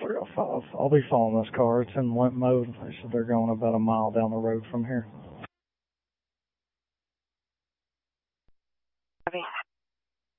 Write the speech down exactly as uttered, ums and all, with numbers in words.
three oh five. I'll be following this car. It's in limp mode. They said they're going about a mile down the road from here. Copy.